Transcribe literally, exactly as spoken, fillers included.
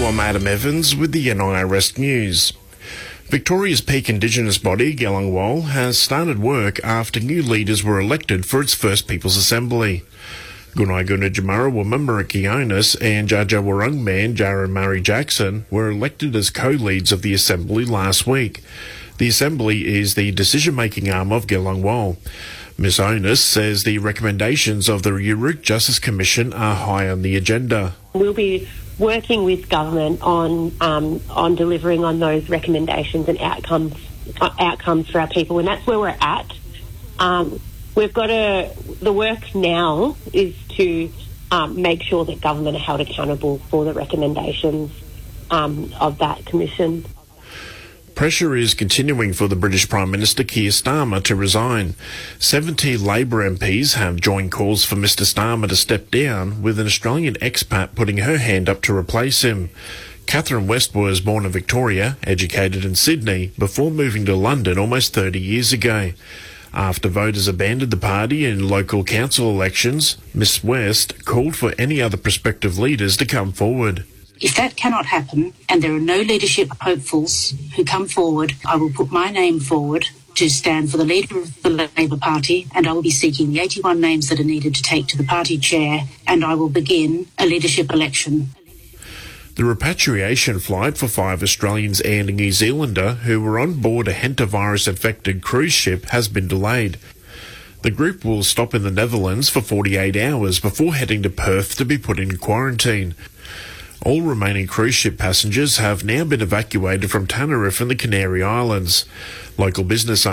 I'm Adam Evans with the N I R S News. Victoria's peak Indigenous body, Gelungwal, has started work after new leaders were elected for its first People's Assembly. Gunai Guna Jamara Wamamara Onus and Jaja Warung Man Jara Murray Jackson were elected as co-leads of the Assembly last week. The Assembly is the decision-making arm of Gelungwal. Miss Onus says the recommendations of the Uruk Justice Commission are high on the agenda. We'll be working with government on um, on delivering on those recommendations and outcomes uh, outcomes for our people, and that's where we're at. Um, we've got to the work now is to um, make sure that government are held accountable for the recommendations um, of that commission. Pressure is continuing for the British Prime Minister Keir Starmer to resign. seventy Labor M Ps have joined calls for Mr Starmer to step down, with an Australian expat putting her hand up to replace him. Catherine West was born in Victoria, educated in Sydney, before moving to London almost thirty years ago. After voters abandoned the party in local council elections, Miss West called for any other prospective leaders to come forward. If that cannot happen and there are no leadership hopefuls who come forward, I will put my name forward to stand for the leader of the Labor Party, and I will be seeking the eighty-one names that are needed to take to the party chair, and I will begin a leadership election. The repatriation flight for five Australians and a New Zealander who were on board a hantavirus-infected cruise ship has been delayed. The group will stop in the Netherlands for forty-eight hours before heading to Perth to be put in quarantine. All remaining cruise ship passengers have now been evacuated from Tenerife and the Canary Islands. Local business